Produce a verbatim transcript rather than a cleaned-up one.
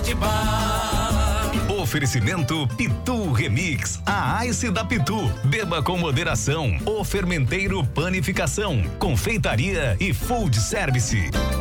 Whisky Bar. Oferecimento Pitu Remix, a Ice da Pitu. Beba com moderação. O Fermenteiro Panificação, Confeitaria e Food Service.